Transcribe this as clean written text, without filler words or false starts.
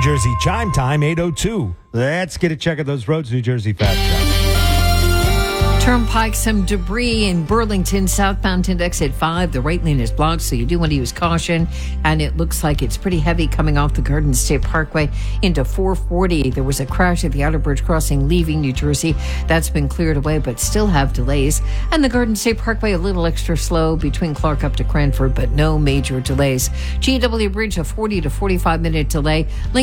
Jersey Chime Time, 8:02. Let's get a check of those roads, New Jersey Fast Track. Turnpike, some debris in Burlington, southbound to exit 5. The right lane is blocked, so you do want to use caution. And it looks like it's pretty heavy coming off the Garden State Parkway into 440. There was a crash at the Outer Bridge Crossing leaving New Jersey. That's been cleared away, but still have delays. And the Garden State Parkway a little extra slow between Clark up to Cranford, but no major delays. GW Bridge, a 40 to 45 minute delay.